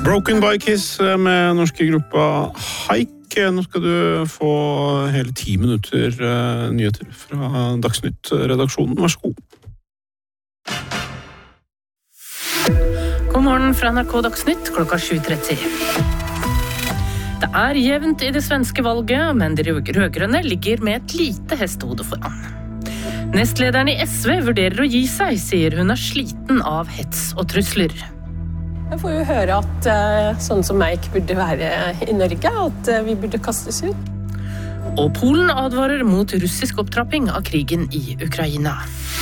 Broken by Kiss med norske gruppa Haik. Nå skal du få hele 10 minutter nyheter fra Dagsnytt-redaksjonen. Vær så god. God morgen fra NRK Dagsnytt, klokka 7:30. Det jevnt I det svenske valget, men de rødgrønne ligger med et lite hestehode foran. Nestlederen I SV vurderer å gi seg, sier hun sliten av hets og trusler. Jeg får jo høre at sånn som meg ikke burde være I Norge, at vi burde kastes ut. Og Polen advarer mot russisk opptrapping av krigen I Ukraina.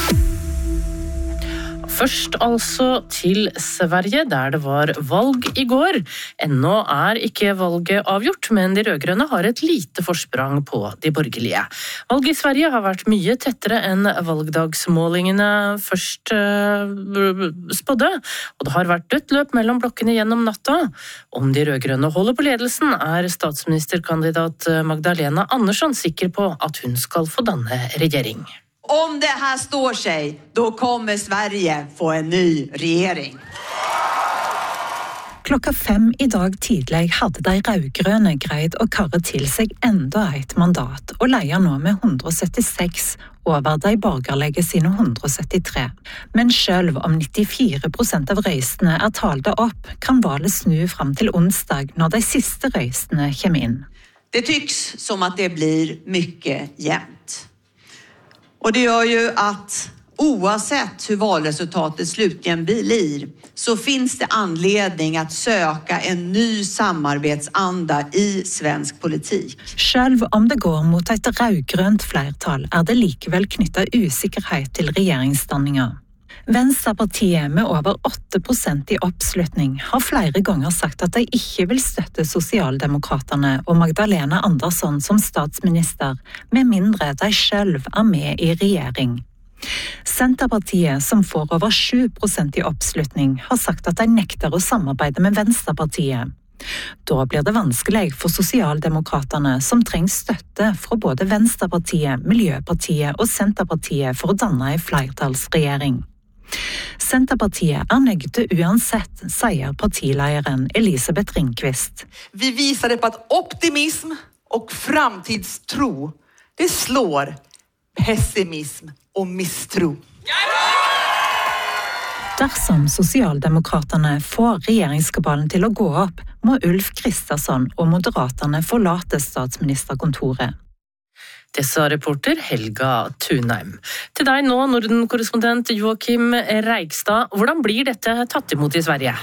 Først altså til Sverige, der det var valg I går. Ennå ikke valget avgjort, men de rødgrønne har et lite forsprang på de borgerlige. Valget I Sverige har vært mye tettere enn valgdagsmålingene først spådde, og det har vært dødt løp mellom blokkene gjennom natta. Om de rødgrønne holder på ledelsen, statsministerkandidat Magdalena Andersson sikker på at hun skal få danne regjering. Om det här står sig, då kommer Sverige få en ny regering. Klokka 5 I dag tidlig hadde de rødgrønne greid å karre til seg enda et mandat, og leier nå med 176 over de borgerlige sine 173. Men selv om 94% av røystene talte opp, kan valget snu fram til onsdag når de siste røystene kommer inn. Det tycks som att det blir mycket jämnt. Och det gör ju att oavsett hur valresultatet slutligen blir så finns det anledning att söka en ny samarbetsanda I svensk politik. Selv om det går mot et rødgrønt flertall det likevel knyttet usikkerhet til regjeringsdanninger. Venstrepartiet med over 8% I oppslutning har flere ganger sagt at de ikke vil støtte Sosialdemokraterne og Magdalena Andersson som statsminister, med mindre de selv med I regjering. Senterpartiet, som får over 7% I oppslutning, har sagt at de nekter å samarbeide med Venstrepartiet. Da blir det vanskelig for Sosialdemokraterne, som trenger støtte fra både Venstrepartiet, Miljøpartiet og Senterpartiet for å danne en flertallsregjering. Senterpartiet nøgde uansett, sier partilederen Elisabeth Ringqvist. Vi visade på att optimism och framtidstro, det slår pessimism och misstro. Dersom Sosialdemokraterne får regjeringskabalen til å gå opp, må Ulf Kristersson og Moderaterne forlate statsministerkontoret. Det sa reporter Helga Thunheim. Til deg nå, Norden-korrespondent Joakim Reigstad. Hvordan blir dette tatt imot I Sverige?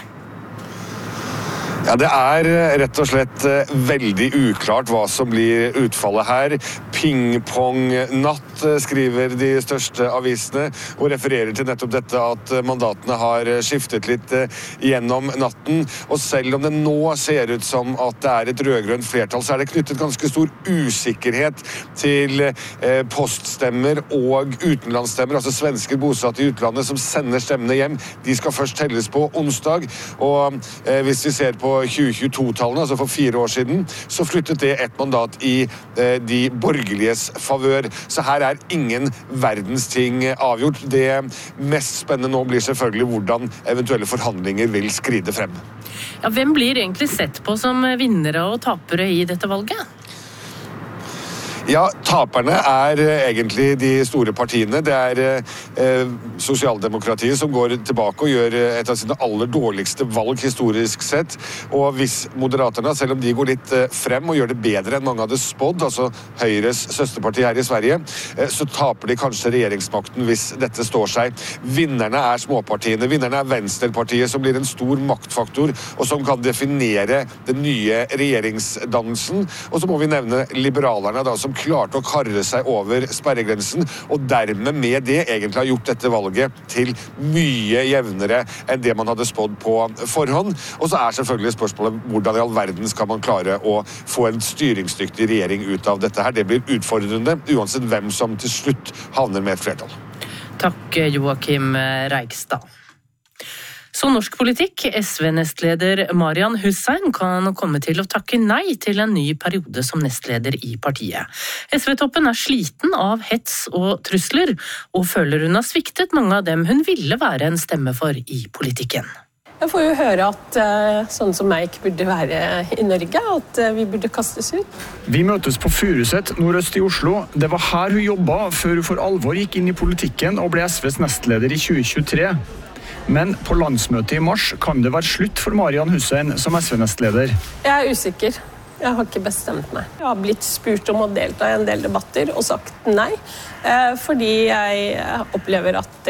Ja, det rett og slett veldig uklart hva som blir utfallet her. Ping-pong-natt, skriver de største avisene, og refererer til nettopp dette at mandatene har skiftet litt gjennom natten. Og selv om det nå ser ut som at det et rødgrønt flertall, så det knyttet ganske stor usikkerhet til poststemmer og utenlandsstemmer, altså svensker bosatt I utlandet som sender stemmene hjem. De skal først telles på onsdag, og hvis vi ser på 2022-tallene, altså for 4 år siden, så flyttet det et mandat I de borgerliges favør. Så her ingen verdens ting avgjort. Det mest spennende nå blir selvfølgelig hvordan eventuelle forhandlinger vil skride frem. Ja, hvem blir egentlig sett på som vinnere og tapere I dette valget? Ja, taperne egentlig de store partiene. Det Sosialdemokratiet som går tilbake og gjør et av sine aller dårligste valg historisk sett. Og hvis Moderaterna, selv om de går litt frem og gjør det bedre enn mange hadde spådd, altså Høyres søsterparti her I Sverige, så taper de kanskje regjeringsmakten hvis dette står seg. Vinnerne småpartiene. Vinnerne Venstrepartiet, som blir en stor maktfaktor, og som kan definere den nye regjeringsdannelsen. Og så må vi nevne liberalerne, da, som klarte å karre seg over sperregrensen, og dermed med det egentlig har gjort dette valget til mye jevnere enn det man hadde spådd på forhånd. Og så selvfølgelig spørsmålet hvordan I all verden skal man klare å få en styringsdyktig regjering ut av dette her. Det blir utfordrende, uansett hvem som til slutt havner med et flertall. Takk, Joakim Reigstad. Så norsk politikk, SV-nestleder Marian Hussein kan komme til å takke nei til en ny periode som nestleder I partiet. SV-toppen sliten av hets og trusler, og føler hun har sviktet mange av dem hun ville være en stemme for I politikken. Jeg får jo høre at sånn som meg ikke burde være i Norge, at vi burde kastes ut. Vi møtes på Furuset, nordøst i Oslo. Det var her hun jobbet før hun for alvor gikk inn i politikken og ble SVs nestleder i 2023. Men på landsmøtet i mars kan det være slutt for Marian Hussein som SV-nestleder. Jeg er usikker. Jeg har ikke bestemt meg. Jeg har blitt spurt om å delta i en del debatter og sagt nei, fordi jeg opplever at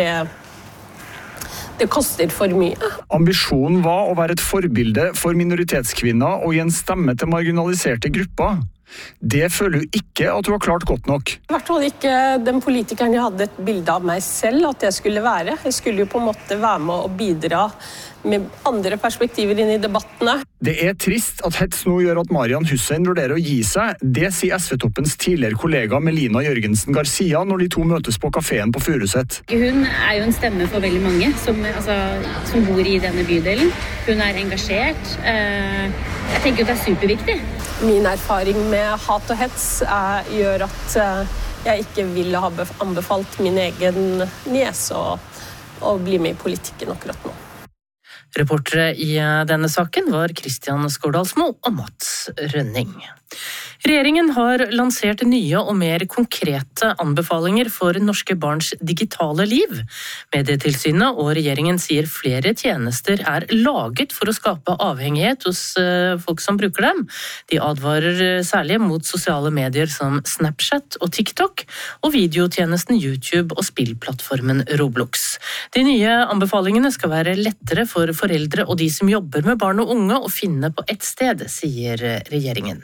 det koster for mye. Ambisjonen var å være et forbilde for minoritetskvinner og gi en stemme til marginaliserte grupper. Det føler hun ikke at hun har klart godt nok. I hvert fall ikke den politikeren jeg hadde et bilde av meg selv at jeg skulle være. Jeg skulle jo på en måte være med og bidra med andre perspektiver inn i debattene. Det er trist at hets nå gjør at Marian Hussein vurderer å gi seg. Det sier SV-toppens tidligere kollega Melina Jørgensen Garcia når de to møtes på kaféen på Furuset. Hun er jo en stemme for veldig mange som bor i denne bydelen. Hun er engasjert. Jeg tenker at det er superviktig. Min erfaring med hat og hets gjør at jeg ikke ville ha anbefalt min egen niese å bli med i politikken akkurat nå. Reportere i denne saken var Kristian Skårdalsmo og Mats Rønning. Regjeringen har lansert nye og mer konkrete anbefalinger for norske barns digitale liv. Medietilsynet og regjeringen sier flere tjenester er laget for å skape avhengighet hos folk som bruker dem. De advarer særlig mot sosiale medier som Snapchat og TikTok, og videotjenesten YouTube og spillplattformen Roblox. De nye anbefalingene skal være lettere for foreldre og de som jobber med barn og unge å finne på ett sted, sier regjeringen.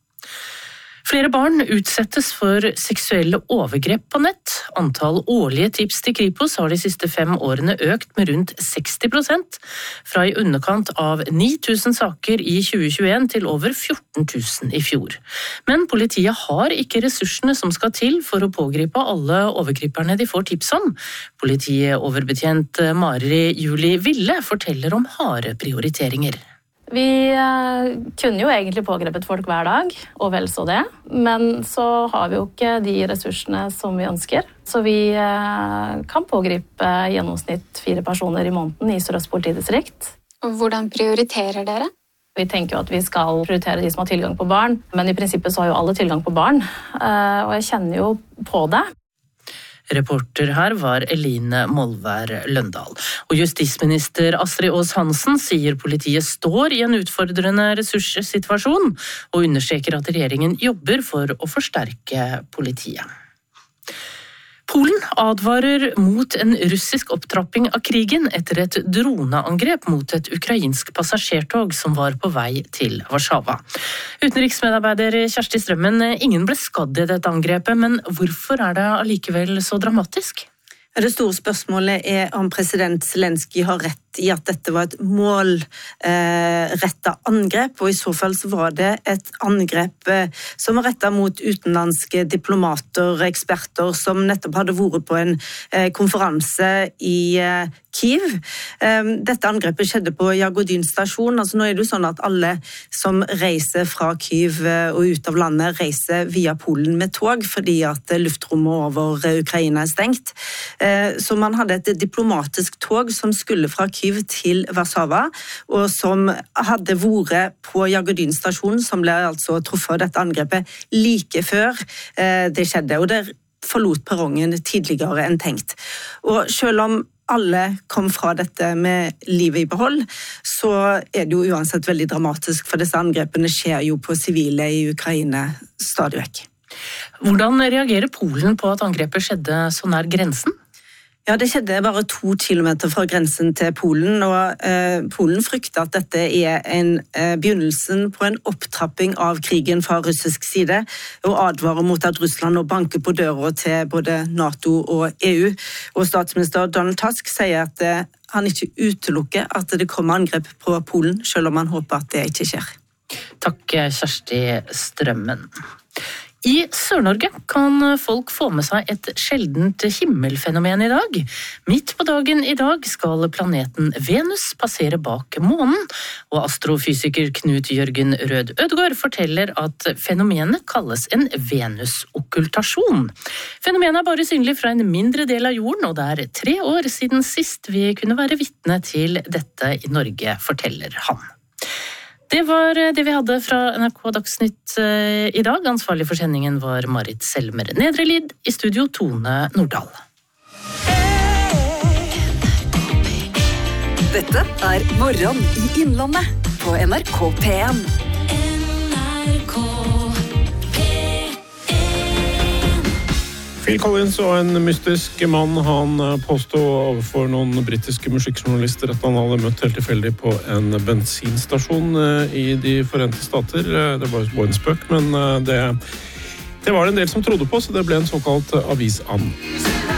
Flere barn utsettes for seksuelle overgrep på nett. Antall årlige tips til Kripos har de siste 5 årene økt med rundt 60%, fra i underkant av 9000 saker i 2021 til over 14 000 i fjor. Men politiet har ikke ressursene som skal til for å pågripe alle overgriperne de får tips om. Politioverbetjent Mari Julie Ville forteller om harde prioriteringer. Vi kunne jo egentlig pågrepet folk hver dag, og vel så det. Men så har vi jo ikke de ressursene som vi ønsker. Så vi kan pågripe gjennomsnitt 4 personer i måneden i Sør-Øst politidistrikt. Hvordan prioriterer dere? Vi tenker jo at vi skal prioritere de som har tilgang på barn, men i prinsippet så har jo alle tilgang på barn. Og jeg kjenner jo på det. Reporter her var Eline Molvær Løndal. Og justisminister Astrid Aas Hansen sier politiet står i en utfordrende ressurssituasjon, og understreker at regjeringen jobber for å forsterke politiet. Polen advarer mot en russisk opptrapping av krigen etter et droneangrep mot et ukrainsk passasjertog som var på vei til Warszawa. Utenriksmedarbeider Kjersti Strømmen, ingen ble skadd i dette angrepet, men hvorfor er det allikevel så dramatisk? Det store spørsmålet er om president Zelenskyj har rett i at dette var et målrettet angrep, og i så fall så var det et angrep som var rettet mot utenlandske diplomater og eksperter som nettopp hadde vært på en konferanse i Kyiv. Dette angrepet skjedde på Jagodin stasjon. Altså nå er det jo sånn at alle som reiser fra Kyiv og ut av landet reiser via Polen med tog, fordi at luftrommet over Ukraina er stengt. Så man hadde et diplomatisk tog som skulle fra Kyiv til Warszawa, og som hadde vært på Jagodin stasjon, som ble altså truffet av dette angrepet like før det skjedde, og det forlot perrongen tidligere enn tenkt. Og selv om alle kom fra dette med livet i behold, så er det jo uansett veldig dramatisk, for disse angrepene skjer jo på sivile i Ukraina stadig vekk. Hvordan reagerer Polen på at angrepet skjedde så nær grensen? Ja, det skjedde bare 2 kilometer fra grensen til Polen, og Polen frykter at dette er begynnelsen på en opptrapping av krigen fra russisk side, og advarer mot at Russland nå banker på døra til både NATO og EU. Og statsminister Donald Tusk sier at han ikke utelukker at det kommer angrep på Polen, selv om han håper at det ikke skjer. Takk, Kjersti Strømmen. I Sør-Norge kan folk få med seg et sjeldent himmelfenomen i dag. Midt på dagen i dag skal planeten Venus passere bak månen, og astrofysiker Knut Jørgen Rød Ødegård forteller at fenomenet kalles en Venus-okkultasjon. Fenomenet er bare synlig fra en mindre del av jorden, og det er 3 år siden sist vi kunne være vitne til dette i Norge, forteller han. Det var det vi hadde fra NRK Dagsnytt i dag. Ansvarlig for sendingen var Marit Selmer Nedrelid, i studio Tone Nordahl. Dette er Morgen i Innlandet på NRK P1. Phil Collins og en mystisk mann, han påstod overfor noen britiske musikkjournalister at han hadde møtt helt tilfeldig på en bensinstasjon i de Forente Stater. Det var jo en spøk, men det var det en del som trodde på, så det ble en såkalt avisand.